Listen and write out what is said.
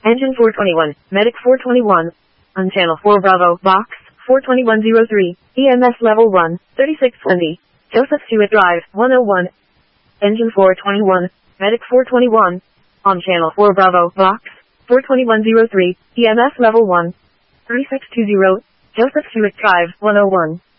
Engine 421, Medic 421. On channel 4 Bravo, box 42103, EMS level 1, 3620. Joseph Stewart Drive, 101. Engine 421, Medic 421. On channel 4 Bravo, box 42103, EMS level 1, 3620. Joseph Stewart Drive, 101.